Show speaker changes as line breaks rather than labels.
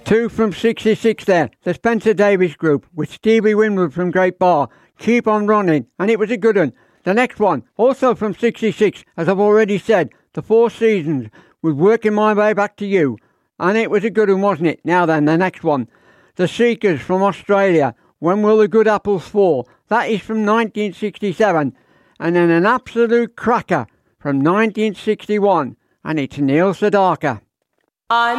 Two from 66 there, the Spencer Davis Group, with Stevie Winwood from Great Bar, Keep On Running, and it was a good one. The next one, also from 66, as I've already said, The Four Seasons, with Working My Way Back to You, and it was a good one, wasn't it? Now then, the next one, The Seekers from Australia, When Will the Good Apples Fall? That is from 1967, and then an absolute cracker from 1961, and it's Neil Sedaka.